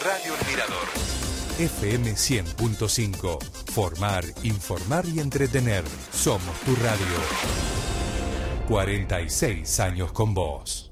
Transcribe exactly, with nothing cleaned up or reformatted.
Radio El Mirador. F M cien punto cinco. Formar, informar y entretener. Somos tu radio. cuarenta y seis años con vos.